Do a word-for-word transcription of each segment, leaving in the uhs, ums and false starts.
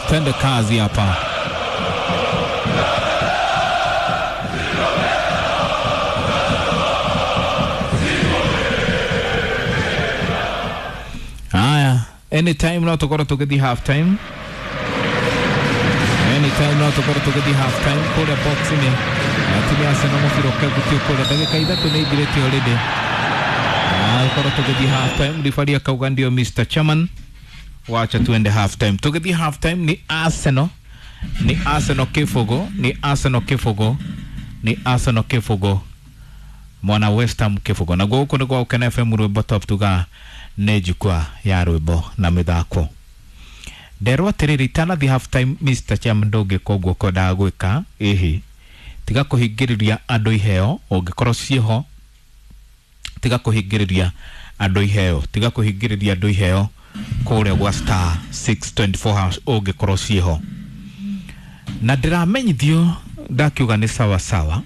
Tende kazi hapa. Aya, anytime now to go to get the half time. Anytime now to go to get the half time. Kule box ni. Timu ya Arsenal mfiroka gutio kule dakika ithatu ni direct already. Ah, go to get the half time. Referee akauga ndio Mister Chairman. Wacha tuende half time. To get the half time ni Arsenal. Ni Arsenal Kifogo, ni Arsenal Kifogo. Ni Arsenal Kifogo. Mwana West Ham Kifogo. Na go ko go K N F M rwimbo top tuga nejukwa ya rwimbo na mithako. Derwa tereri tana the half time Mister Chairman doge kogwo koda gwika ehi. Tiga kuhingiriria andu iheo ongikorwo cieho. Tiga kuhingiriria andu iheo, tiga kuhingiriria andu iheo kore gwa star six twenty-four house ongikorwo cieho. Na ndiramenyithio ndakiuga ni sawa sawa.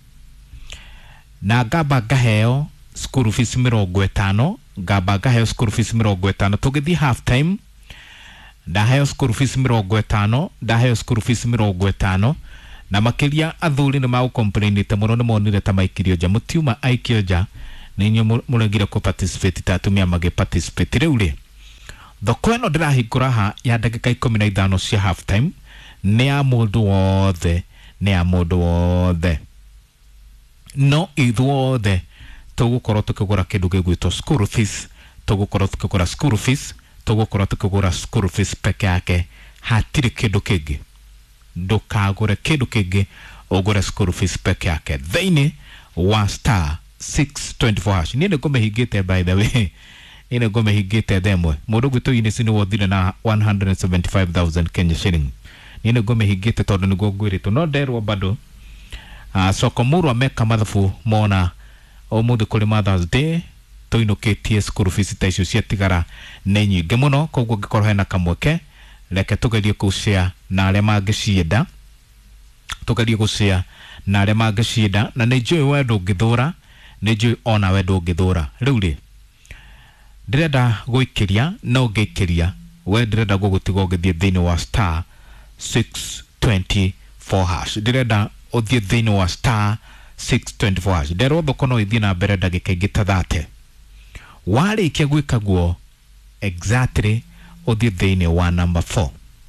Na ngamba ngaheo school fees mirongo itano, ngamba ngaheo school fees mirongo itano tugithi half time. Ndaheo school fees mirongo itano, ndaheo school fees mirongo itano. Na makiria athuri ni mau complainite muno ni monire ta maikirio ja mutiuma aikio ja ninyo muregire ko participate tatumia mage participate riuri. Thoko eno ndirahingura ha ya dakika ikumi na ithano cia half time ni ya mundu wothe, ni ya mundu wothe. No ithuothe tugukorwo tukigura kindu gigwitwo school fees, tugukorwo tukigura school fees, tugukorwo tukigura school fees peke yake, hatiri kindu kingi. Ndukagure kindu kingi, ugure school fees peke yake. Thiini wa star six twenty-four hash. Ni ngome higite by the way. Ni ngome higite demwe. Mundu gwitu inisi ni wothire na one hundred seventy-five thousand Kenya shilling. Ni ngome higite tondu ni gogwirito no derwo bado. Uh, soko muru ameka mathafu mona omuthi kuri Mother's Day tuinukitie school fees ta icio cia tigara ne nyingi muno koguo ngikorwo hena kamweke reke tugerie kushare na aria mangicienda, tugerie gushare na aria mangicienda na ni njui wendo ngithura, ni njui ona wendo ngithura. Riu ri ndirenda guikiria no ngikiria we ndirenda gugutiga ngithie thiini wa star six twenty-four hash. Ndirenda othie thiini wa star six twenty-four hash. Ndero thoko no ithie na mbere ndagika ingi ta thirty. Warikia gwika guo exactly othie thiini wa number four.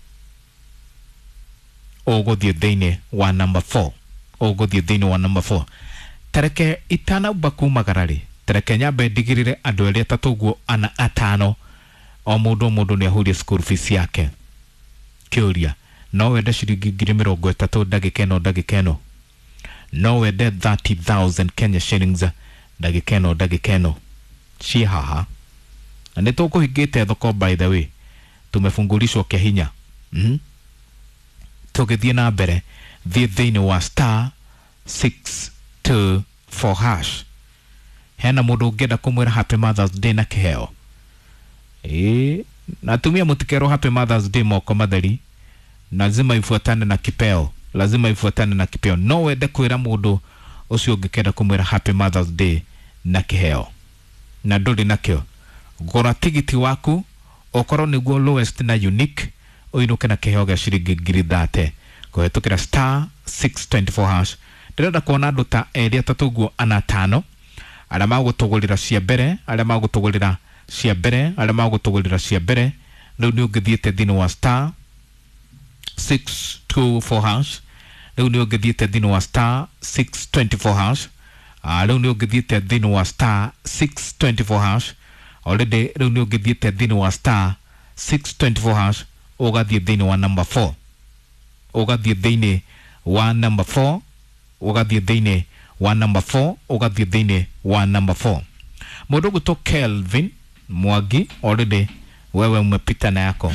Ogothie thiini wa number four. Ogothie thiini wa number four. Tareke itana baku magarari. Tareke nyambe ndigirire andu eri atatu guo ana atano. O mundu mundu ni ahurie school fees yake. Kiuria no wende shiringi ngiri mirongo itatu ndagika ino ndagika ino. No wende thirty thousand Kenya shillings ndagika ino ndagika ino. Ci haha. Na nitukuhingite thoko by the way. Tumefungulishwa kia hinya. Mhm. Tugithie na mbere thie thiini wa star six twenty-four hash. Hena mundu ngenda kumwira happy Mother's Day na kiheo. Eh, natumia mutikero happy Mother's Day moko matheri. Lazima ifuatane na kipeo, lazima ifuatane na kipeo. No wende kwira mundu ucio ngikenda kumwira happy Mother's Day na kiheo na nduri nakio, gora tigiti waku okorwo niguo lowest na unique uinuke na kiheo gia shiringi ngiri thirty kuhetukira star six twenty-four hash. Ndirenda kuona andu ta eri atatu guo ana tano aria magutugurira cia mbere, aria magutugurira cia mbere, aria magutugurira cia mbere. Riu ni ungithiete thiini wa star six twenty-four hash. Riu ni ungithiete thiini wa star six twenty-four hash. Ah, riu ni ungithiete thiini wa star six twenty-four hash. Already riu ni ungithiete thiini wa star six twenty-four hash. Ugathie thiini wa number four. Ugathie thiini wa number four. Ugathie thiini wa number four. Ugathie thiini wa number four. Mundu gwitwo Kelvin Mwangi, already wewe umepita na yako.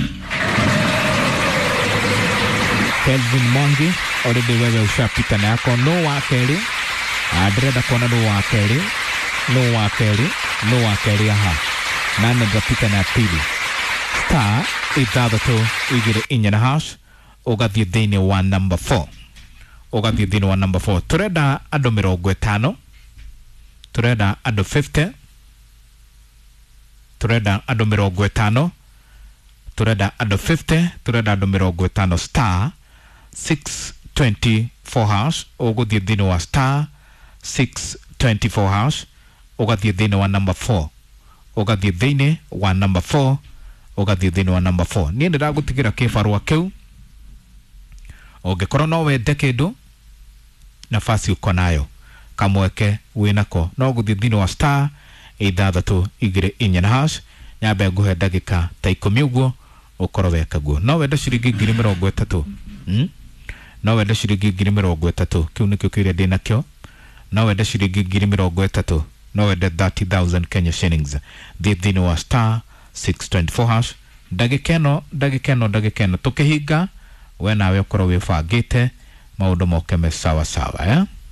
Kelvin Mwangi, already wewe ushapita na yako. No wakeri. Adreda kona no wakeri. No wakeri. No wakeri aha. Nane drapita na pili. Star ithathatu igire inya na hash. Ugathie thiini wa number four. Ugathie thiini wa number four. Turenda andu mirongo itano. Turenda andu fifty. Turenda andu mirongo itano. turenda ando fifty turenda ando mirongo itano star six twenty-four hash uguthie thini wa star six twenty-four hash ugathie thini wa number four ugathie thini wa number four ugathie thini wa number four ni ndiragutigera kibarua kiu ungikorwo no wende kindu nafasi uko nayo kamweke winako no guthie thini wa star ithathatu igiri inya na hash nyambe nguhe ndagika ta ikumi uguo ukorwo weka guo no wende ciringi ngiri mirongo itatu mm? no wende ciringi ngiri mirongo itatu kiu nikio kire ndina kio no wende ciringi ngiri mirongo itatu no wende thirty thousand Kenya shillings thie thini wa star six twenty-four hash ndagikeno ndagikeno ndagikeno tukihinga we nawe ukorwo wibangite maundu moke me sawa sawa eh